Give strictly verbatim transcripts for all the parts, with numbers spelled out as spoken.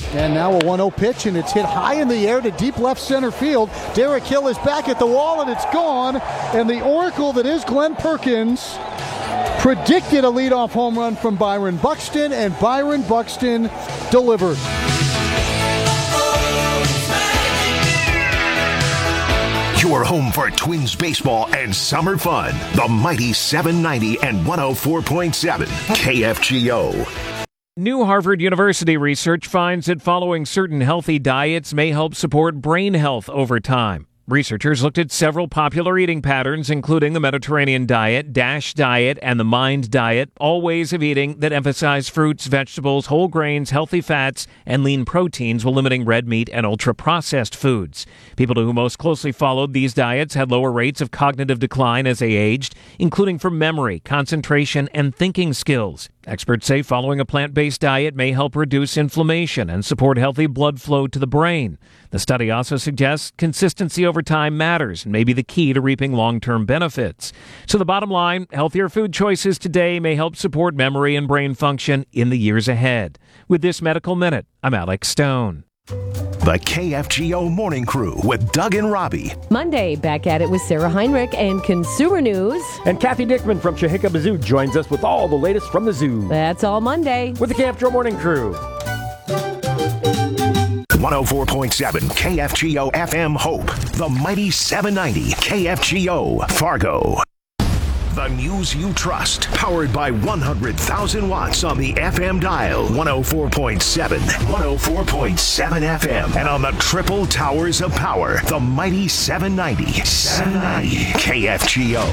And now a one oh pitch, and it's hit high in the air to deep left center field. Derek Hill is back at the wall, and it's gone. And the oracle that is Glenn Perkins predicted a leadoff home run from Byron Buxton, and Byron Buxton delivered. Your home for Twins baseball and summer fun. The mighty seven ninety and one oh four point seven K F G O. New Harvard University research finds that following certain healthy diets may help support brain health over time. Researchers looked at several popular eating patterns, including the Mediterranean diet, DASH diet, and the MIND diet, all ways of eating that emphasize fruits, vegetables, whole grains, healthy fats, and lean proteins while limiting red meat and ultra-processed foods. People who most closely followed these diets had lower rates of cognitive decline as they aged, including for memory, concentration, and thinking skills. Experts say following a plant-based diet may help reduce inflammation and support healthy blood flow to the brain. The study also suggests consistency over time matters and may be the key to reaping long-term benefits. So the bottom line, healthier food choices today may help support memory and brain function in the years ahead. With this Medical Minute, I'm Alex Stone. The K F G O Morning Crew with Doug and Robbie. Monday, back at it with Sarah Heinrich and Consumer News. And Kathy Dickman from Chihika Zoo joins us with all the latest from the zoo. That's all Monday. With the K F G O Morning Crew. one oh four point seven K F G O F M Hope. The mighty seven ninety K F G O Fargo. The news you trust. Powered by one hundred thousand watts on the F M dial. one oh four point seven. one oh four point seven F M. And on the triple towers of power. The mighty seven ninety. seven ninety K F G O.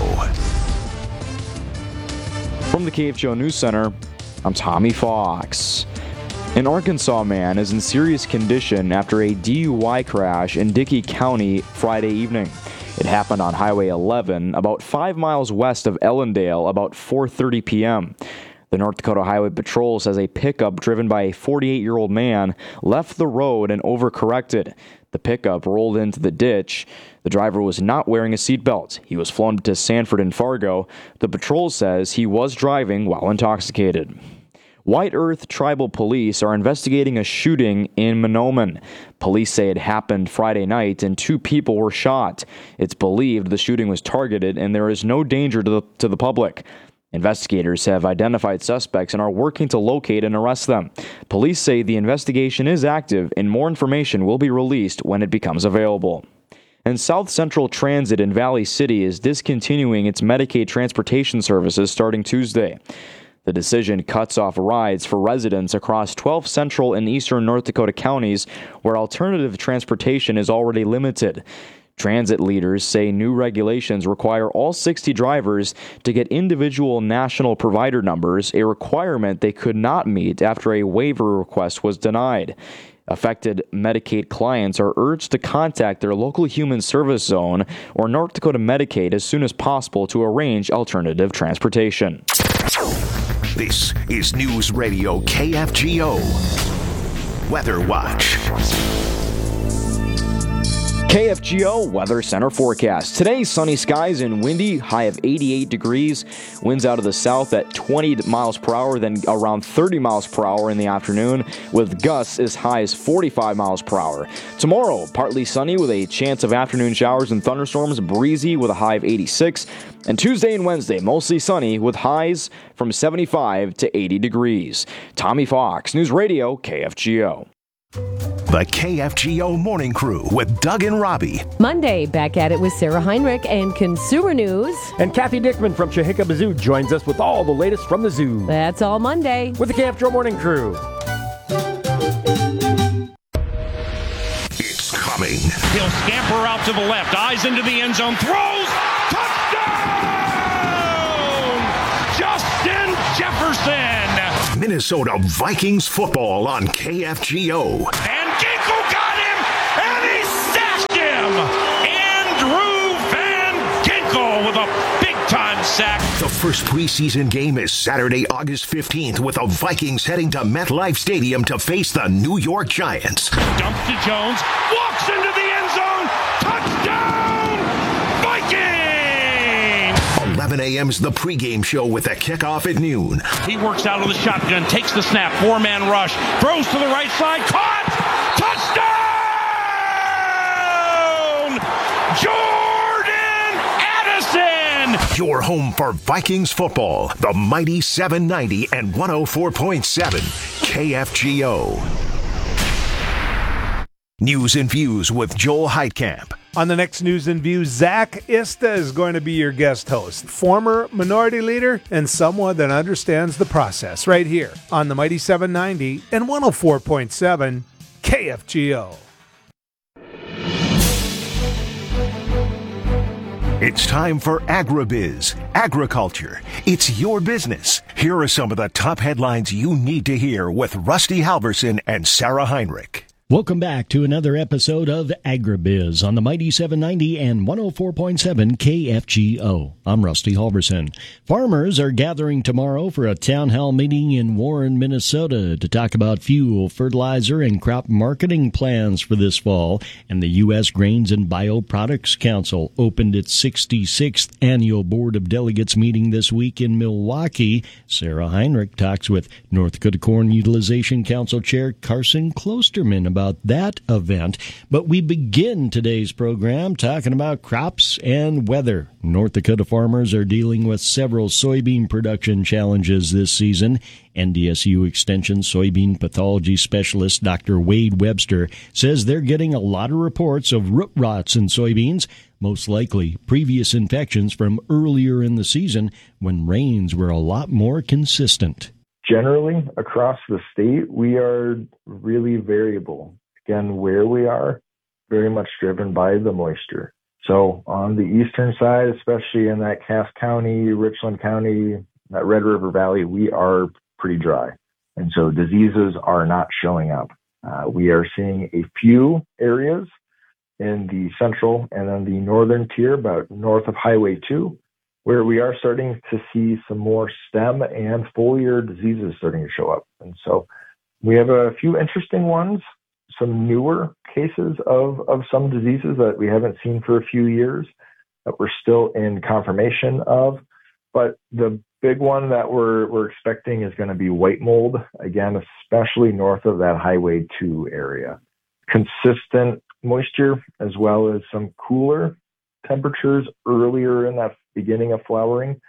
From the K F G O News Center, I'm Tommy Fox. An Arkansas man is in serious condition after a D U I crash in Dickey County Friday evening. It happened on Highway eleven, about five miles west of Ellendale, about four thirty p.m. The North Dakota Highway Patrol says a pickup driven by a forty-eight-year-old man left the road and overcorrected. The pickup rolled into the ditch. The driver was not wearing a seatbelt. He was flown to Sanford and Fargo. The patrol says he was driving while intoxicated. White Earth Tribal Police are investigating a shooting in Mahnomen. Police say it happened Friday night and two people were shot. It's believed the shooting was targeted and there is no danger to the, to the public. Investigators have identified suspects and are working to locate and arrest them. Police say the investigation is active and more information will be released when it becomes available. And South Central Transit in Valley City is discontinuing its Medicaid transportation services starting Tuesday. The decision cuts off rides for residents across twelve central and eastern North Dakota counties where alternative transportation is already limited. Transit leaders say new regulations require all sixty drivers to get individual national provider numbers, a requirement they could not meet after a waiver request was denied. Affected Medicaid clients are urged to contact their local human service zone or North Dakota Medicaid as soon as possible to arrange alternative transportation. This is News Radio K F G O Weather Watch. K F G O Weather Center forecast. Today, sunny skies and windy, high of eighty-eight degrees. Winds out of the south at twenty miles per hour, then around thirty miles per hour in the afternoon, with gusts as high as forty-five miles per hour. Tomorrow, partly sunny with a chance of afternoon showers and thunderstorms, breezy with a high of eighty-six. And Tuesday and Wednesday, mostly sunny with highs from seventy-five to eighty degrees. Tommy Fox, News Radio, K F G O. The K F G O Morning Crew with Doug and Robbie. Monday, back at it with Sarah Heinrich and Consumer News. And Kathy Dickman from Chihika Zoo joins us with all the latest from the zoo. That's all Monday. With the K F G O Morning Crew. It's coming. He'll scamper out to the left, eyes into the end zone, throws, touchdown! Justin Jefferson! Minnesota Vikings football on K F G O. And Ginkel got him, and he sacked him! Andrew Van Ginkel with a big-time sack. The first preseason game is Saturday, August fifteenth, with the Vikings heading to MetLife Stadium to face the New York Giants. Dumps to Jones, walks into the end zone, touchdown! Vikings! eleven seven a.m.'s The Pregame Show with a kickoff at noon. He works out of the shotgun, takes the snap, four-man rush, throws to the right side, caught! Touchdown! Jordan Addison! Your home for Vikings football, the mighty seven ninety and one oh four point seven K F G O. News and Views with Joel Heitkamp. On the next News and Views, Zach Ista is going to be your guest host. Former minority leader and someone that understands the process right here on the Mighty seven ninety and one oh four point seven K F G O. It's time for Agribiz, agriculture. It's your business. Here are some of the top headlines you need to hear with Rusty Halverson and Sarah Heinrich. Welcome back to another episode of Agribiz on the Mighty seven ninety and one oh four point seven K F G O. I'm Rusty Halverson. Farmers are gathering tomorrow for a town hall meeting in Warren, Minnesota to talk about fuel, fertilizer, and crop marketing plans for this fall. And the U S Grains and Bioproducts Council opened its sixty-sixth annual Board of Delegates meeting this week in Milwaukee. Sarah Heinrich talks with North Dakota Corn Utilization Council Chair Carson Klosterman about about that event. But we begin today's program talking about crops and weather. North Dakota farmers are dealing with several soybean production challenges this season. N D S U Extension soybean pathology specialist Doctor Wade Webster says they're getting a lot of reports of root rots in soybeans, most likely previous infections from earlier in the season when rains were a lot more consistent. Generally, across the state, we are really variable. Again, where we are, very much driven by the moisture. So on the eastern side, especially in that Cass County, Richland County, that Red River Valley, we are pretty dry. And so diseases are not showing up. Uh, we are seeing a few areas in the central and then the northern tier, about north of Highway two, where we are starting to see some more stem and foliar diseases starting to show up. And so we have a few interesting ones, some newer cases of, of some diseases that we haven't seen for a few years that we're still in confirmation of. But the big one that we're, we're expecting is going to be white mold, again, especially north of that Highway two area. Consistent moisture as well as some cooler temperatures earlier in that beginning of flowering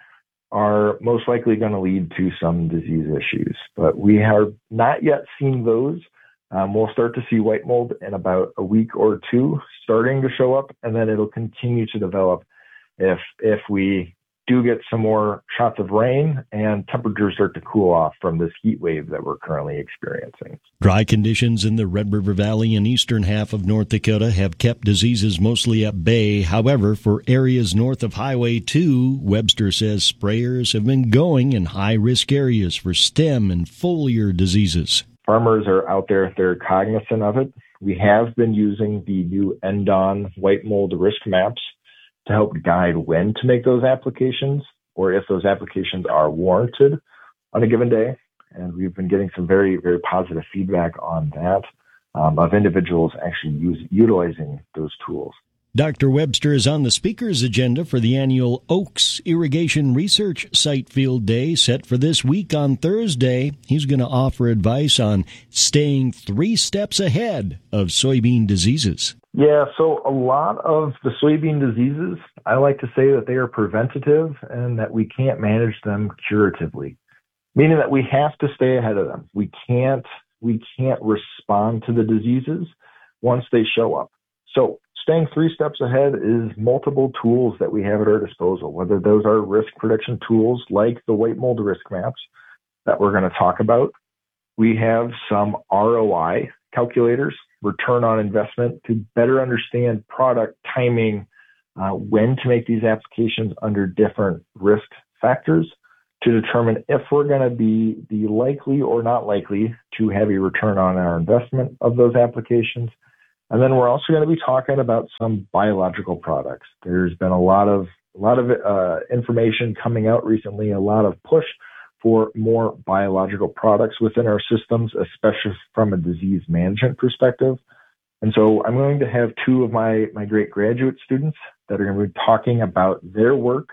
are most likely going to lead to some disease issues. But we have not yet seen those. Um, we'll start to see white mold in about a week or two starting to show up, and then it'll continue to develop if if we do get some more shots of rain and temperatures start to cool off from this heat wave that we're currently experiencing. Dry conditions in the Red River Valley and eastern half of North Dakota have kept diseases mostly at bay. However, for areas north of Highway two, Webster says sprayers have been going in high-risk areas for stem and foliar diseases. Farmers are out there, they're cognizant of it. We have been using the new N D O N white mold risk maps to help guide when to make those applications or if those applications are warranted on a given day. And we've been getting some very, very positive feedback on that um, of individuals actually use, utilizing those tools. Doctor Webster is on the speaker's agenda for the annual Oaks Irrigation Research Site Field Day set for this week on Thursday. He's going to offer advice on staying three steps ahead of soybean diseases. Yeah, so a lot of the soybean diseases, I like to say that they are preventative and that we can't manage them curatively, meaning that we have to stay ahead of them. We can't, we can't respond to the diseases once they show up. So staying three steps ahead is multiple tools that we have at our disposal, whether those are risk prediction tools like the white mold risk maps that we're going to talk about. We have some R O I calculators, return on investment, to better understand product timing, uh, when to make these applications under different risk factors to determine if we're going to be, be likely or not likely to have a return on our investment of those applications. And then we're also going to be talking about some biological products. There's been a lot of a lot of uh, information coming out recently, a lot of push for more biological products within our systems, especially from a disease management perspective. And so I'm going to have two of my, my great graduate students that are going to be talking about their work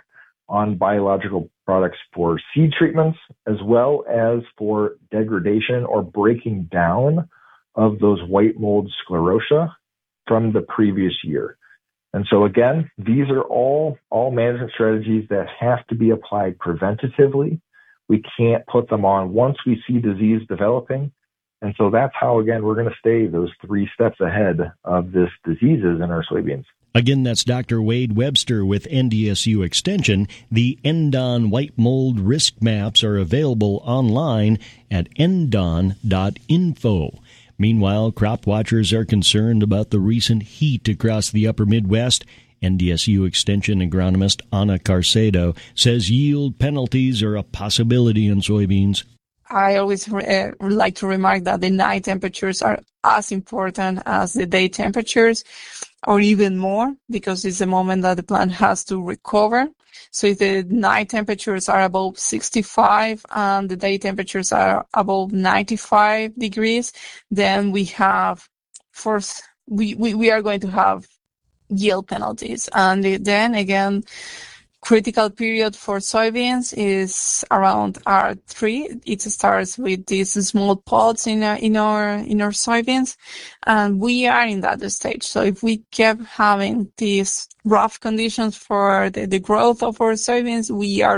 on biological products for seed treatments, as well as for degradation or breaking down of those white mold sclerotia from the previous year. And so again, these are all, all management strategies that have to be applied preventatively. We can't put them on once we see disease developing. And so that's how, again, we're going to stay those three steps ahead of this diseases in our soybeans. Again, that's Doctor Wade Webster with N D S U Extension. The N D O N white mold risk maps are available online at N D O N dot info. Meanwhile, crop watchers are concerned about the recent heat across the upper Midwest. N D S U Extension agronomist Ana Carcedo says yield penalties are a possibility in soybeans. I always uh, like to remark that the night temperatures are as important as the day temperatures, or even more, because it's the moment that the plant has to recover. So if the night temperatures are above sixty-five and the day temperatures are above ninety-five degrees, then we have first we, we, we are going to have yield penalties. And then again, critical period for soybeans is around R three. It starts with these small pods in our, in our, in our soybeans. And we are in that stage. So if we kept having these rough conditions for the, the growth of our soybeans, we are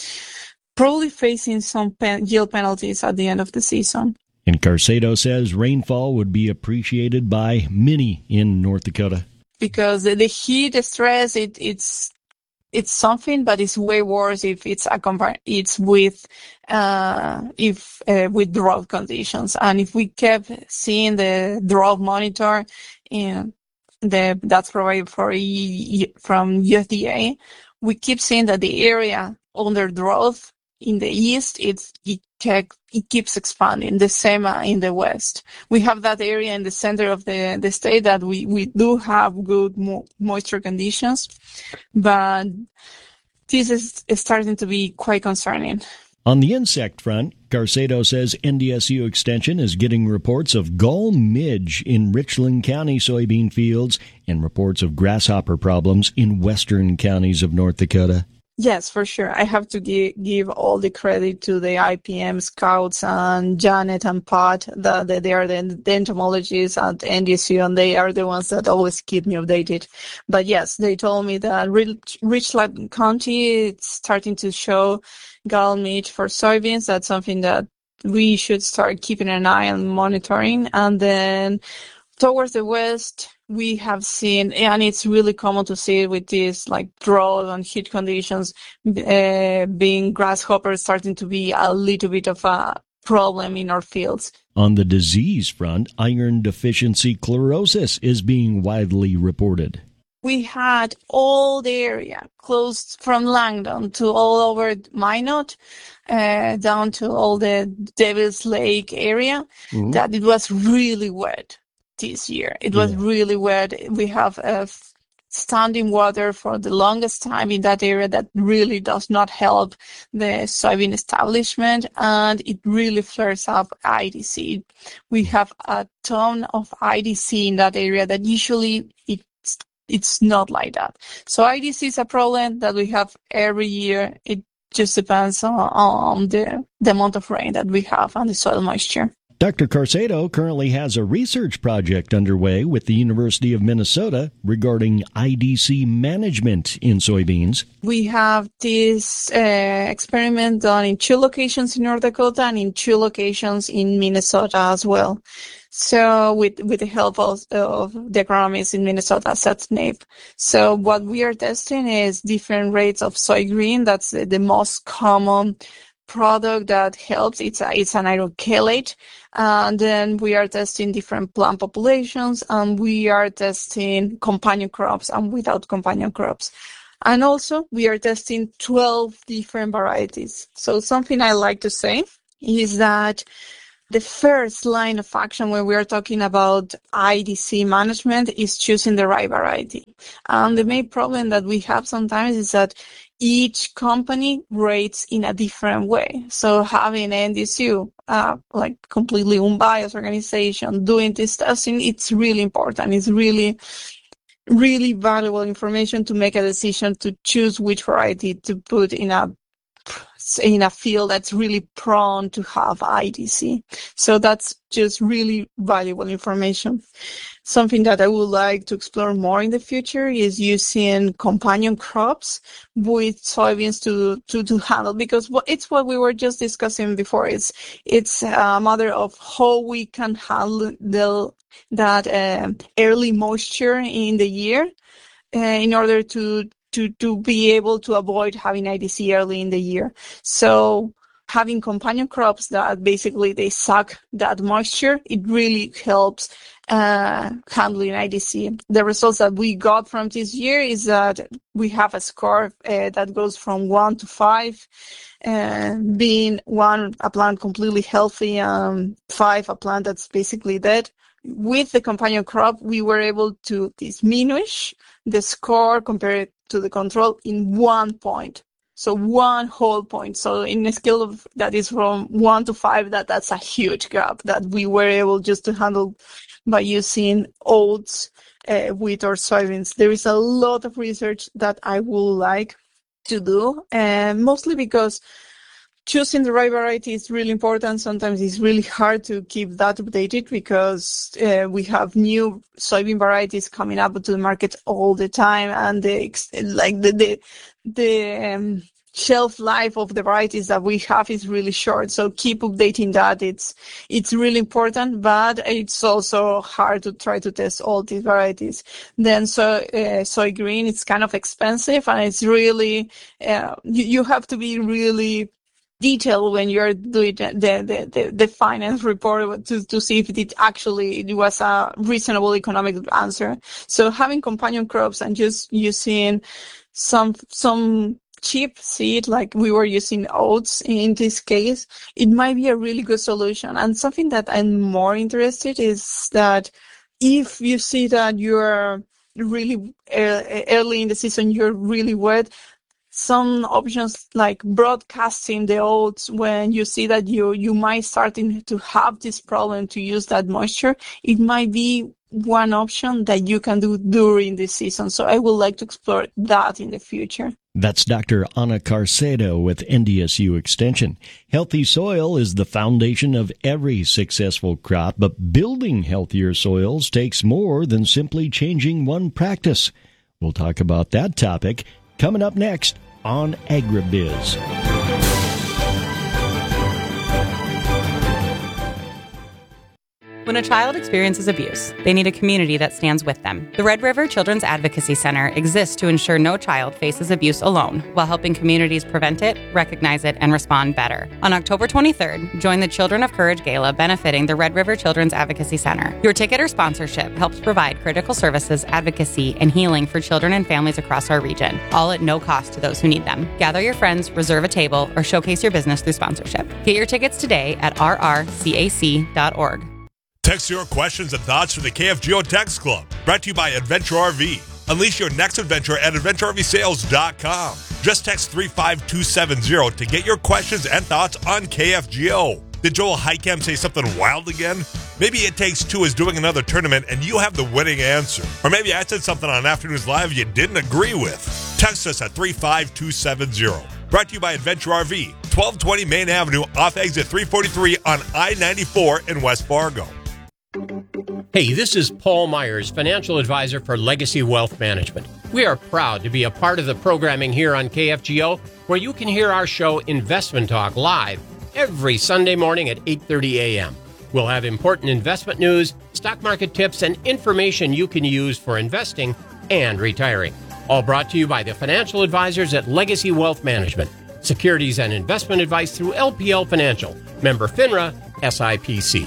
probably facing some pen, yield penalties at the end of the season. And Carcedo says rainfall would be appreciated by many in North Dakota. Because the, the heat stress, it, it's, It's something, but it's way worse if it's a compar- it's with uh, if uh, with drought conditions. And if we kept seeing the drought monitor in the that's provided for from U S D A, we keep seeing that the area under drought in the east, it's it, it keeps expanding. The same in the west. We have that area in the center of the, the state that we, we do have good mo- moisture conditions, but this is, is starting to be quite concerning. On the insect front, Carcedo says N D S U Extension is getting reports of gall midge in Richland County soybean fields and reports of grasshopper problems in western counties of North Dakota. Yes, for sure. I have to give, give all the credit to the I P M scouts and Janet and Pat. The, the, they are the, the entomologists at N D S U, and they are the ones that always keep me updated. But yes, they told me that Rich, Richland County is starting to show gall midge for soybeans. That's something that we should start keeping an eye on monitoring. And then towards the west, we have seen, and it's really common to see it with these like drought and heat conditions, uh, being grasshoppers starting to be a little bit of a problem in our fields. On the disease front, iron deficiency chlorosis is being widely reported. We had all the area close from Langdon to all over Minot, uh, down to all the Devil's Lake area, mm-hmm. that it was really wet. This year. It was yeah. really wet. We have uh, standing water for the longest time in that area that really does not help the soybean establishment, and it really flares up I D C. We have a ton of I D C in that area that usually it's, it's not like that. So I D C is a problem that we have every year. It just depends on, on the, the amount of rain that we have and the soil moisture. Doctor Carcedo currently has a research project underway with the University of Minnesota regarding I D C management in soybeans. We have this uh, experiment done in two locations in North Dakota and in two locations in Minnesota as well. So with, with the help of, of the agronomists in Minnesota, Seth Snape. So what we are testing is different rates of soy green. That's the, the most common product that helps. It's a, it's an iron chelate. And then we are testing different plant populations, and we are testing companion crops and without companion crops. And also we are testing twelve different varieties. So something I like to say is that the first line of action when we are talking about I D C management is choosing the right variety. And the main problem that we have sometimes is that each company rates in a different way. So having N D S U, uh, like completely unbiased organization doing this testing, it's really important. It's really, really valuable information to make a decision to choose which variety to put in a in a field that's really prone to have I D C. So that's just really valuable information. Something that I would like to explore more in the future is using companion crops with soybeans to, to, to handle, because it's what we were just discussing before. It's, it's a matter of how we can handle that uh, early moisture in the year uh, in order to to to be able to avoid having I D C early in the year. So having companion crops that basically they suck that moisture, it really helps uh, handling I D C. The results that we got from this year is that we have a score uh, that goes from one to five, uh, being one, a plant completely healthy, um, five, a plant that's basically dead. With the companion crop, we were able to diminish the score compared to the control in one point. So one whole point. So in a scale of that is from one to five, that that's a huge gap that we were able just to handle by using oats, uh, wheat or soybeans. There is a lot of research that I would like to do, and mostly because choosing the right variety is really important. Sometimes it's really hard to keep that updated because uh, we have new soybean varieties coming up to the market all the time, and the like the the, the um, shelf life of the varieties that we have is really short. So keep updating that. It's it's really important, but it's also hard to try to test all these varieties. Then so uh, soy green, it's kind of expensive, and it's really uh, you, you have to be really detail when you're doing the, the, the, the finance report to, to see if it actually it was a reasonable economic answer. So having companion crops and just using some some cheap seed, like we were using oats in this case, it might be a really good solution. And something that I'm more interested is that if you see that you're really early in the season, you're really wet, some options like broadcasting the oats when you see that you you might starting to have this problem to use that moisture, it might be one option that you can do during the season. So I would like to explore that in the future. That's Doctor Ana Carcedo with N D S U Extension. Healthy soil is the foundation of every successful crop, but building healthier soils takes more than simply changing one practice. We'll talk about that topic coming up next on AgriBiz. When a child experiences abuse, they need a community that stands with them. The Red River Children's Advocacy Center exists to ensure no child faces abuse alone, while helping communities prevent it, recognize it, and respond better. On October twenty-third, join the Children of Courage Gala benefiting the Red River Children's Advocacy Center. Your ticket or sponsorship helps provide critical services, advocacy, and healing for children and families across our region, all at no cost to those who need them. Gather your friends, reserve a table, or showcase your business through sponsorship. Get your tickets today at r r c a c dot org. Text your questions and thoughts for the K F G O Text Club. Brought to you by Adventure R V. Unleash your next adventure at adventure r v sales dot com. Just text three five two seven zero to get your questions and thoughts on K F G O. Did Joel Heicam say something wild again? Maybe It Takes Two is doing another tournament and you have the winning answer. Or maybe I said something on Afternoons Live you didn't agree with. Text us at three five two seven zero. Brought to you by Adventure R V, twelve twenty Main Avenue off exit three forty-three on I ninety-four in West Fargo. Hey, this is Paul Myers, financial advisor for Legacy Wealth Management. We are proud to be a part of the programming here on K F G O, where you can hear our show Investment Talk live every Sunday morning at eight thirty a.m. We'll have important investment news, stock market tips, and information you can use for investing and retiring. All brought to you by the financial advisors at Legacy Wealth Management. Securities and investment advice through L P L Financial. Member FINRA, S I P C.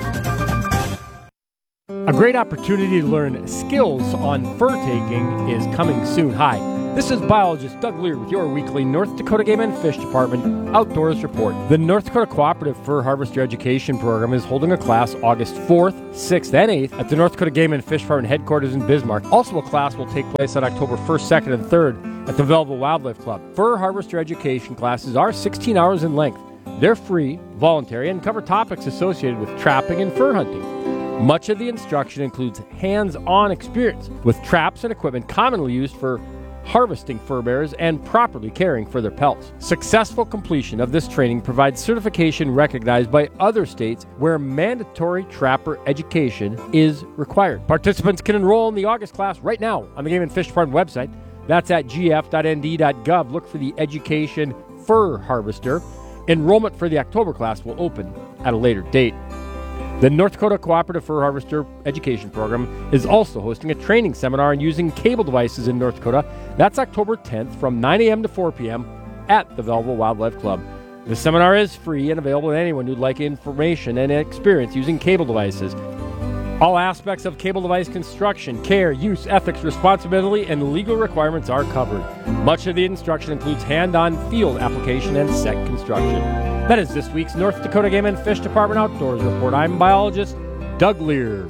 A great opportunity to learn skills on fur taking is coming soon. Hi, this is biologist Doug Lear with your weekly North Dakota Game and Fish Department Outdoors Report. The North Dakota Cooperative Fur Harvester Education Program is holding a class August fourth, sixth, and eighth at the North Dakota Game and Fish Department headquarters in Bismarck. Also, a class will take place on October first, second, and third at the Belleville Wildlife Club. Fur Harvester Education classes are sixteen hours in length. They're free, voluntary, and cover topics associated with trapping and fur hunting. Much of the instruction includes hands-on experience with traps and equipment commonly used for harvesting fur bearers and properly caring for their pelts. Successful completion of this training provides certification recognized by other states where mandatory trapper education is required. Participants can enroll in the August class right now on the Game and Fish Department website. That's at g f dot n d dot gov. Look for the Education Fur Harvester. Enrollment for the October class will open at a later date. The North Dakota Cooperative Fur Harvester Education Program is also hosting a training seminar on using cable devices in North Dakota. That's October tenth from nine a.m. to four p.m. at the Belleville Wildlife Club. The seminar is free and available to anyone who'd like information and experience using cable devices. All aspects of cable device construction, care, use, ethics, responsibility, and legal requirements are covered. Much of the instruction includes hand-on field application and set construction. That is this week's North Dakota Game and Fish Department Outdoors Report. I'm biologist Doug Lear.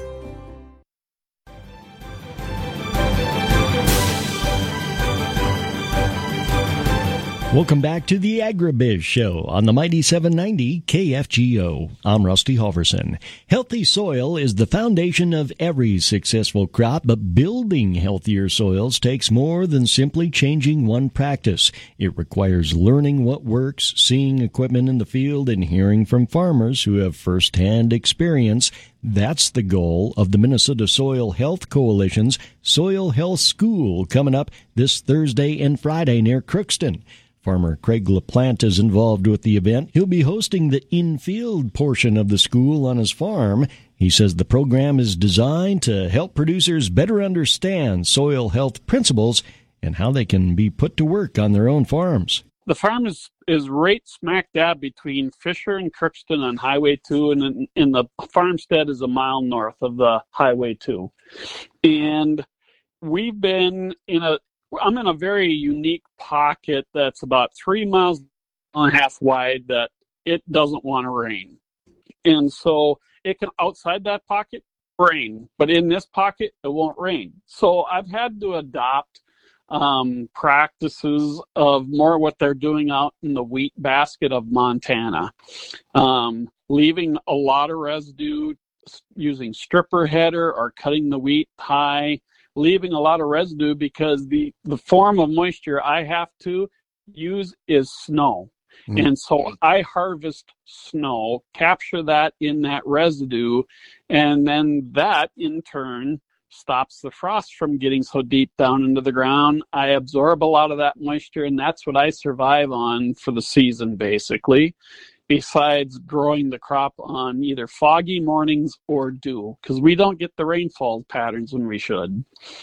Welcome back to the AgriBiz Show on the Mighty seven ninety K F G O. I'm Rusty Halverson. Healthy soil is the foundation of every successful crop, but building healthier soils takes more than simply changing one practice. It requires learning what works, seeing equipment in the field, and hearing from farmers who have first-hand experience. That's the goal of the Minnesota Soil Health Coalition's Soil Health School coming up this Thursday and Friday near Crookston. Farmer Craig LaPlante is involved with the event. He'll be hosting the in-field portion of the school on his farm. He says the program is designed to help producers better understand soil health principles and how they can be put to work on their own farms. The farm is, is right smack dab between Fisher and Crookston on Highway two, and, in, and the farmstead is a mile north of the Highway two. And we've been in a I'm in a very unique pocket that's about three miles and a half wide that it doesn't want to rain. And so it can, outside that pocket, rain. But in this pocket, it won't rain. So I've had to adopt um, practices of more what they're doing out in the wheat basket of Montana. Um, leaving a lot of residue, using stripper header or cutting the wheat high, leaving a lot of residue because the, the form of moisture I have to use is snow. Mm. And so I harvest snow, capture that in that residue, and then that in turn stops the frost from getting so deep down into the ground. I absorb a lot of that moisture, and that's what I survive on for the season, basically, besides growing the crop on either foggy mornings or dew, because we don't get the rainfall patterns when we should.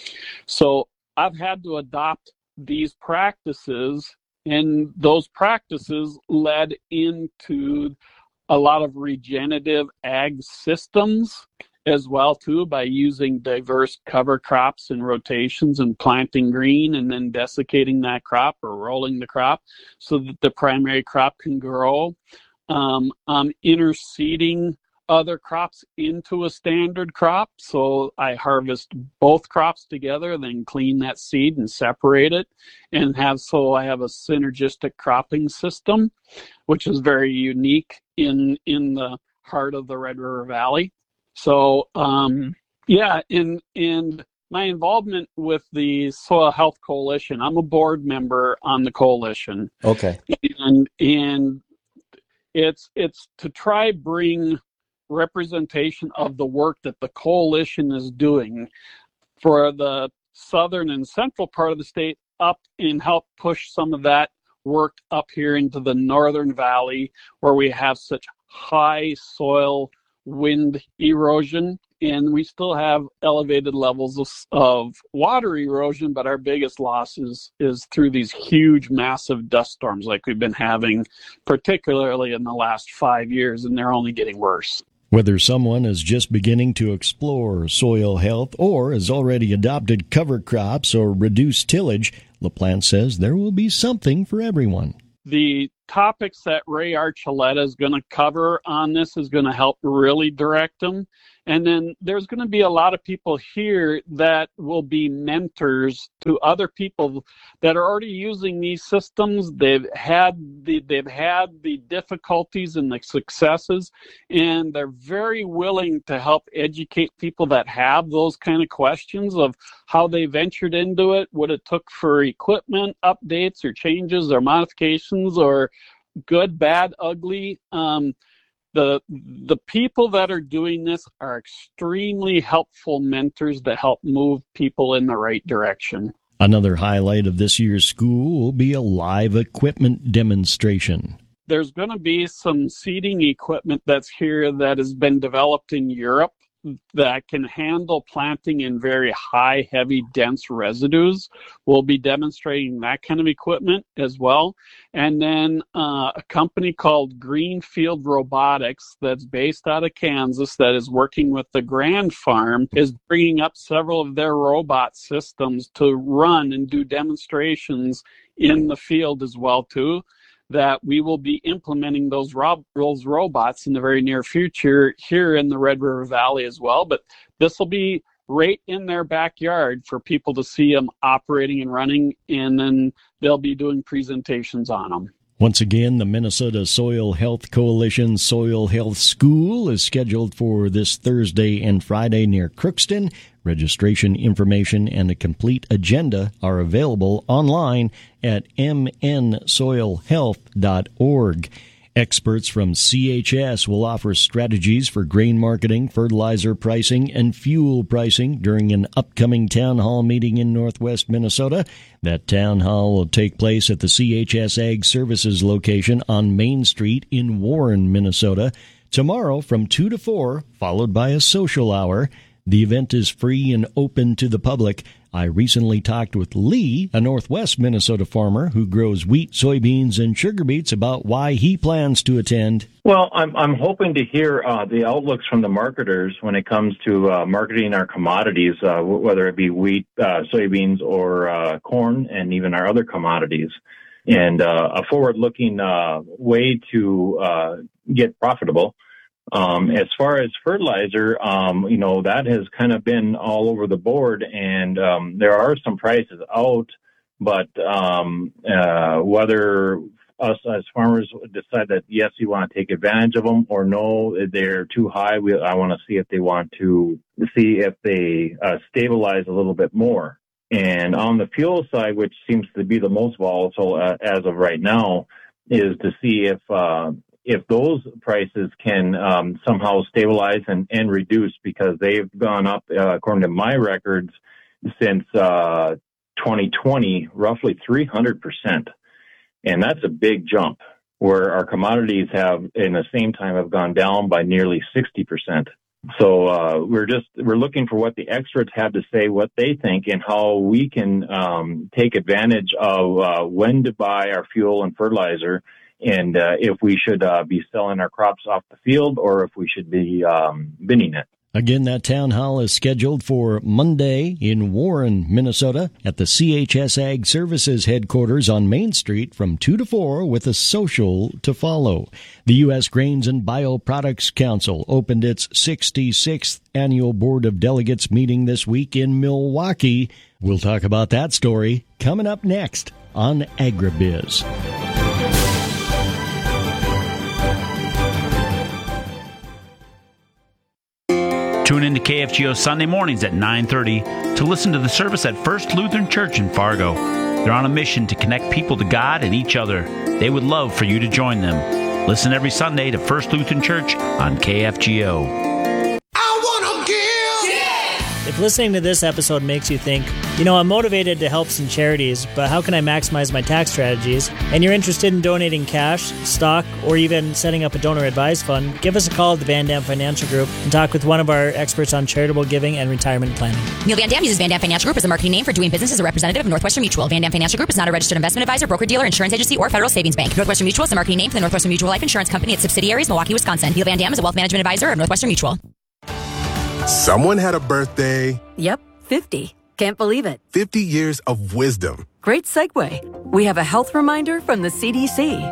So I've had to adopt these practices, and those practices led into a lot of regenerative ag systems as well, too, by using diverse cover crops and rotations and planting green and then desiccating that crop or rolling the crop so that the primary crop can grow. Um, I'm interseeding other crops into a standard crop. So I harvest both crops together, then clean that seed and separate it, and have so I have a synergistic cropping system, which is very unique in in the heart of the Red River Valley. So um, yeah, and and my involvement with the Soil Health Coalition, I'm a board member on the coalition. Okay. And and it's it's to try bring representation of the work that the coalition is doing for the southern and central part of the state up and help push some of that work up here into the northern valley where we have such high soil wind erosion, and we still have elevated levels of, of water erosion, but our biggest loss is, is through these huge, massive dust storms like we've been having, particularly in the last five years, and they're only getting worse. Whether someone is just beginning to explore soil health or has already adopted cover crops or reduced tillage, LaPlante says there will be something for everyone. The topics that Ray Archuleta is going to cover on this is going to help really direct them. And then there's going to be a lot of people here that will be mentors to other people that are already using these systems. They've had the they've had the difficulties and the successes, and they're very willing to help educate people that have those kind of questions of how they ventured into it, what it took for equipment updates or changes or modifications or good, bad, ugly. Um, The the people that are doing this are extremely helpful mentors that help move people in the right direction. Another highlight of this year's school will be a live equipment demonstration. There's going to be some seeding equipment that's here that has been developed in Europe that can handle planting in very high, heavy, dense residues. We'll be demonstrating that kind of equipment as well. And then uh, a company called Greenfield Robotics that's based out of Kansas that is working with the Grand Farm is bringing up several of their robot systems to run and do demonstrations in the field as well too, that we will be implementing those, rob- those robots in the very near future here in the Red River Valley as well. But this will be right in their backyard for people to see them operating and running, and then they'll be doing presentations on them. Once again, the Minnesota Soil Health Coalition Soil Health School is scheduled for this Thursday and Friday near Crookston. Registration information and a complete agenda are available online at m n soil health dot org. Experts from C H S will offer strategies for grain marketing, fertilizer pricing, and fuel pricing during an upcoming town hall meeting in northwest Minnesota. That town hall will take place at the C H S Ag Services location on Main Street in Warren, Minnesota, tomorrow from two to four, followed by a social hour. The event is free and open to the public. I recently talked with Lee, a northwest Minnesota farmer who grows wheat, soybeans, and sugar beets, about why he plans to attend. Well, I'm I'm hoping to hear uh, the outlooks from the marketers when it comes to uh, marketing our commodities, uh, whether it be wheat, uh, soybeans, or uh, corn, and even our other commodities, and uh, a forward-looking uh, way to uh, get profitable. Um, as far as fertilizer, um, you know, that has kind of been all over the board, and um, there are some prices out, but um, uh, whether us as farmers decide that, yes, we want to take advantage of them, or no, they're too high, we, I want to see if they want to see if they uh, stabilize a little bit more. And on the fuel side, which seems to be the most volatile uh, as of right now, is to see if uh, if those prices can um, somehow stabilize and, and reduce, because they've gone up, uh, according to my records, since uh, twenty twenty, roughly three hundred percent. And that's a big jump, where our commodities have, in the same time, have gone down by nearly sixty percent. So uh, we're just we're looking for what the experts have to say, what they think, and how we can um, take advantage of uh, when to buy our fuel and fertilizer, and uh, if we should uh, be selling our crops off the field, or if we should be um, binning it. Again, that town hall is scheduled for Monday in Warren, Minnesota, at the C H S Ag Services headquarters on Main Street from two to four, with a social to follow. The U S Grains and Bioproducts Council opened its sixty-sixth annual Board of Delegates meeting this week in Milwaukee. We'll talk about that story coming up next on AgriBiz. Tune in to K F G O Sunday mornings at nine thirty to listen to the service at First Lutheran Church in Fargo. They're on a mission to connect people to God and each other. They would love for you to join them. Listen every Sunday to First Lutheran Church on K F G O. If listening to this episode makes you think, you know, I'm motivated to help some charities, but how can I maximize my tax strategies? And you're interested in donating cash, stock, or even setting up a donor advised fund, give us a call at the Van Dam Financial Group and talk with one of our experts on charitable giving and retirement planning. Neil Van Dam uses Van Dam Financial Group as a marketing name for doing business as a representative of Northwestern Mutual. Van Dam Financial Group is not a registered investment advisor, broker-dealer, insurance agency, or federal savings bank. Northwestern Mutual is the marketing name for the Northwestern Mutual Life Insurance Company, its subsidiaries, Milwaukee, Wisconsin. Neil Van Dam is a wealth management advisor of Northwestern Mutual. Someone had a birthday. Yep, fifty. Can't believe it. fifty years of wisdom. Great segue. We have a health reminder from the C D C.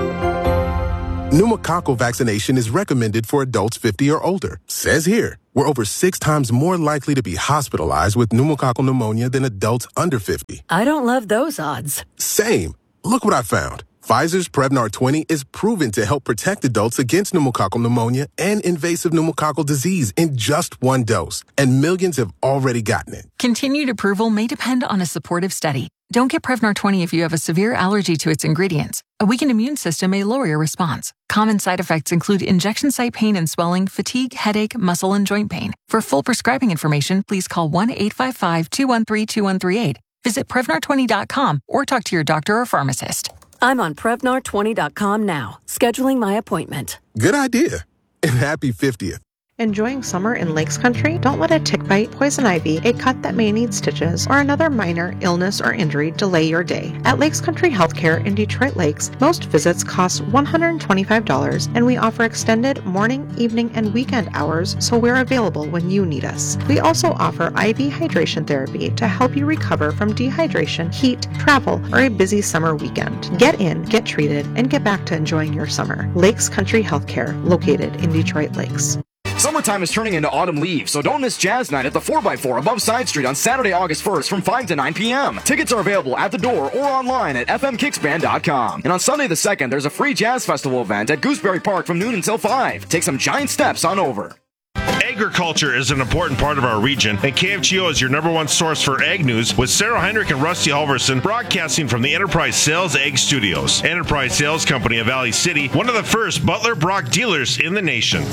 Pneumococcal vaccination is recommended for adults fifty or older. Says here, we're over six times more likely to be hospitalized with pneumococcal pneumonia than adults under fifty. I don't love those odds. Same. Look what I found. Pfizer's Prevnar twenty is proven to help protect adults against pneumococcal pneumonia and invasive pneumococcal disease in just one dose, and millions have already gotten it. Continued approval may depend on a supportive study. Don't get Prevnar twenty if you have a severe allergy to its ingredients. A weakened immune system may lower your response. Common side effects include injection site pain and swelling, fatigue, headache, muscle, and joint pain. For full prescribing information, please call one eight five five, two one three, two one three eight. Visit Prevnar twenty dot com or talk to your doctor or pharmacist. I'm on Prevnar twenty dot com now, scheduling my appointment. Good idea. And happy fiftieth. Enjoying summer in Lakes Country? Don't let a tick bite, poison ivy, a cut that may need stitches, or another minor illness or injury delay your day. At Lakes Country Healthcare in Detroit Lakes, most visits cost one hundred twenty-five dollars, and we offer extended morning, evening, and weekend hours, so we're available when you need us. We also offer I V hydration therapy to help you recover from dehydration, heat, travel, or a busy summer weekend. Get in, get treated, and get back to enjoying your summer. Lakes Country Healthcare, located in Detroit Lakes. Summertime is turning into autumn leaves, so don't miss Jazz Night at the four by four above Side Street on Saturday, August first from five to nine p.m. Tickets are available at the door or online at f m kicks band dot com. And on Sunday the second, there's a free jazz festival event at Gooseberry Park from noon until five. Take some giant steps on over. Agriculture is an important part of our region, and K F G O is your number one source for ag news, with Sarah Heinrich and Rusty Halverson broadcasting from the Enterprise Sales Ag Studios. Enterprise Sales Company of Valley City, one of the first Butler Brock dealers in the nation.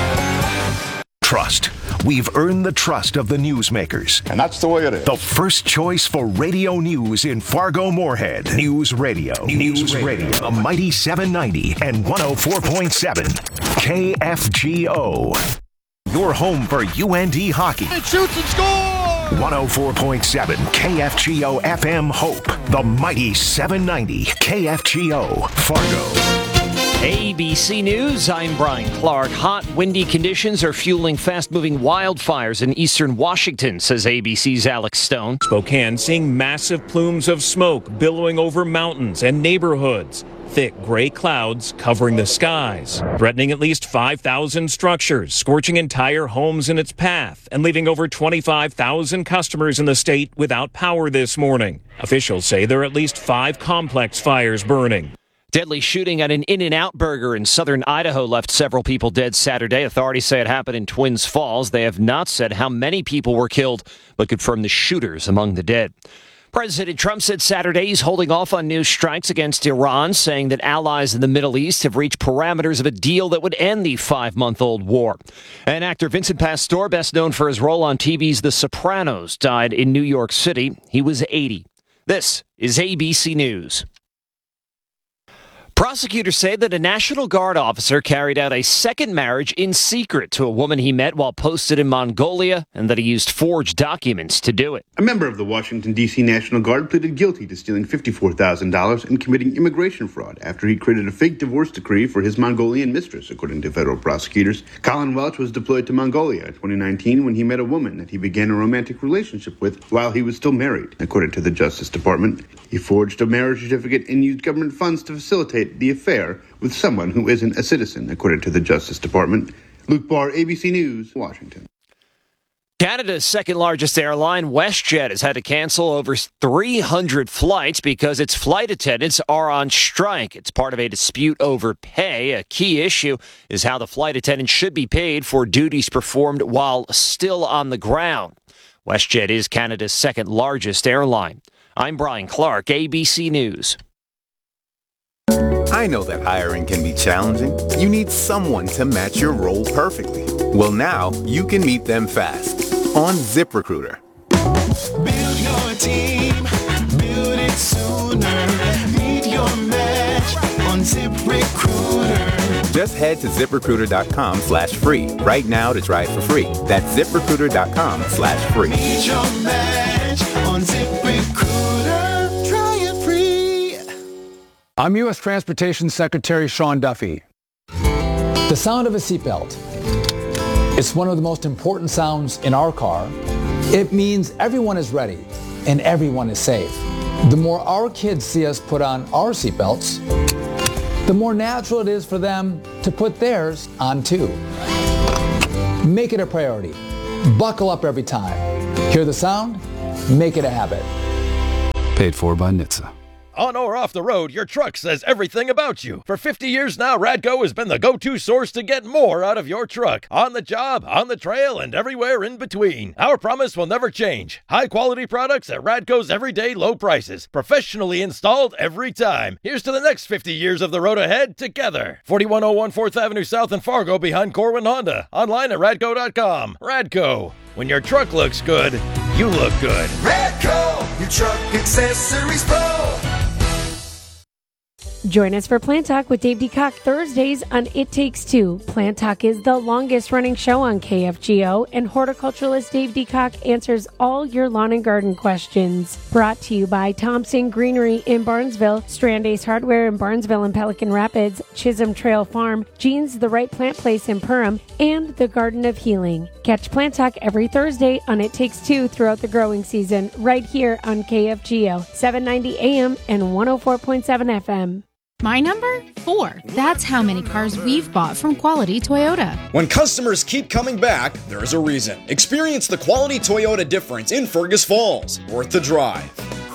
Trust. We've earned the trust of the newsmakers. And that's the way it is. The first choice for radio news in Fargo-Moorhead. News Radio. News, news Radio. radio. The Mighty seven ninety and one oh four point seven. K F G O. Your home for U N D hockey. It shoots and scores! one oh four point seven K F G O F M Hope. The Mighty seven ninety K F G O Fargo. A B C News, I'm Brian Clark. Hot, windy conditions are fueling fast-moving wildfires in eastern Washington, says A B C's Alex Stone. Spokane seeing massive plumes of smoke billowing over mountains and neighborhoods. Thick gray clouds covering the skies, threatening at least five thousand structures, scorching entire homes in its path, and leaving over twenty-five thousand customers in the state without power this morning. Officials say there are at least five complex fires burning. Deadly shooting at an In-N-Out burger in southern Idaho left several people dead Saturday. Authorities say it happened in Twins Falls. They have not said how many people were killed, but confirmed the shooters among the dead. President Trump said Saturday he's holding off on new strikes against Iran, saying that allies in the Middle East have reached parameters of a deal that would end the five-month-old war. And actor Vincent Pastore, best known for his role on T V's The Sopranos, died in New York City. He was eighty. This is A B C News. Prosecutors say that a National Guard officer carried out a second marriage in secret to a woman he met while posted in Mongolia, and that he used forged documents to do it. A member of the Washington, D C National Guard pleaded guilty to stealing fifty-four thousand dollars and committing immigration fraud after he created a fake divorce decree for his Mongolian mistress, according to federal prosecutors. Colin Welch was deployed to Mongolia in twenty nineteen when he met a woman that he began a romantic relationship with while he was still married, according to the Justice Department. He forged a marriage certificate and used government funds to facilitate the affair with someone who isn't a citizen, according to the Justice Department. Luke Barr, A B C News, Washington. Canada's second largest airline, WestJet, has had to cancel over three hundred flights because its flight attendants are on strike. It's part of a dispute over pay. A key issue is how the flight attendants should be paid for duties performed while still on the ground. WestJet is Canada's second largest airline. I'm Brian Clark, A B C News. I know that hiring can be challenging. You need someone to match your role perfectly. Well, now you can meet them fast on ZipRecruiter. Build your team, build it sooner. Meet your match on ZipRecruiter. Just head to ZipRecruiter.com slash free right now to try it for free. That's ZipRecruiter.com slash free. Meet your match on ZipRecruiter. Try it free. I'm U S Transportation Secretary Sean Duffy. The sound of a seatbelt. It's one of the most important sounds in our car. It means everyone is ready and everyone is safe. The more our kids see us put on our seatbelts, the more natural it is for them to put theirs on too. Make it a priority. Buckle up every time. Hear the sound? Make it a habit. Paid for by N H T S A. On or off the road, your truck says everything about you. For fifty years now, Radco has been the go-to source to get more out of your truck. On the job, on the trail, and everywhere in between. Our promise will never change. High-quality products at Radco's everyday low prices. Professionally installed every time. Here's to the next fifty years of the road ahead together. forty-one oh one fourth Avenue South in Fargo behind Corwin Honda. Online at radco dot com. Radco. When your truck looks good, you look good. Radco, your truck accessories pro. Join us for Plant Talk with Dave DeCock Thursdays on It Takes Two. Plant Talk is the longest running show on K F G O, and horticulturalist Dave DeCock answers all your lawn and garden questions. Brought to you by Thompson Greenery in Barnesville, Strand Ace Hardware in Barnesville and Pelican Rapids, Chisholm Trail Farm, Jean's The Right Plant Place in Perham, and the Garden of Healing. Catch Plant Talk every Thursday on It Takes Two throughout the growing season, right here on K F G O, seven ninety A M and one oh four point seven F M. My number? Four. That's how many cars we've bought from Quality Toyota. When customers keep coming back, there is a reason. Experience the Quality Toyota difference in Fergus Falls. Worth the drive.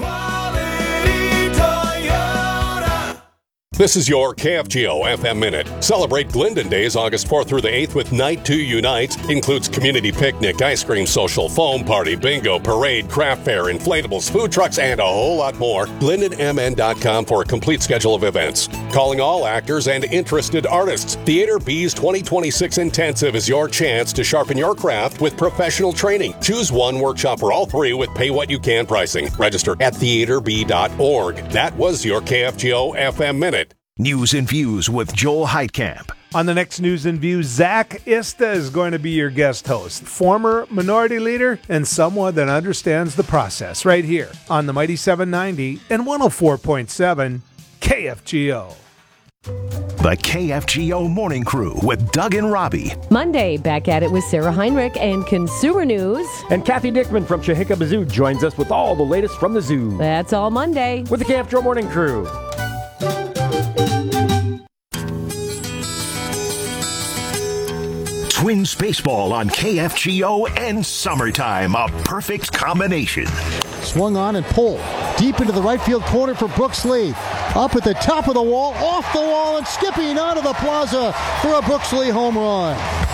This is your K F G O F M Minute. Celebrate Glendon Days August fourth through the eighth with Night two Unites. Includes community picnic, ice cream social, foam party, bingo, parade, craft fair, inflatables, food trucks, and a whole lot more. Glendon M N dot com for a complete schedule of events. Calling all actors and interested artists. Theater B's twenty twenty-six Intensive is your chance to sharpen your craft with professional training. Choose one workshop or all three with pay-what-you-can pricing. Register at theater b dot org. That was your K F G O F M Minute. News and Views with Joel Heitkamp. On the next News and Views, Zach Ista is going to be your guest host. Former minority leader and someone that understands the process right here on the Mighty seven ninety and one oh four point seven K F G O. The K F G O Morning Crew with Doug and Robbie. Monday, back at it with Sarah Heinrich and Consumer News. And Kathy Dickman from Chehikaba Zoo joins us with all the latest from the zoo. That's all Monday. With the K F G O Morning Crew. Twins baseball on K F G O and summertime, a perfect combination. Swung on and pulled deep into the right field corner for Brooks Lee. Up at the top of the wall, off the wall, and skipping out of the plaza for a Brooks Lee home run.